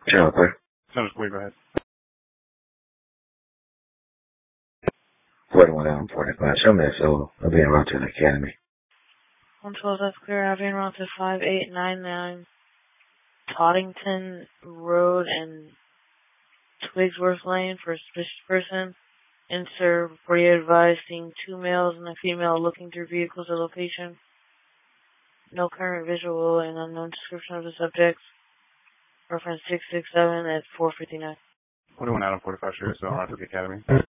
Sure, okay. Sounds clear, go ahead. 4145. Show me a solo. I'll be en route to the academy. 112, that's clear. I'll be en route to 5899 Toddington Road and Twigsworth Lane for a suspicious person. Insert report advised seeing 2 males and a female looking through vehicles at location. No current visual and unknown description of the subjects. Reference 667 at 459. 41 out of 45 Street, so on to the academy.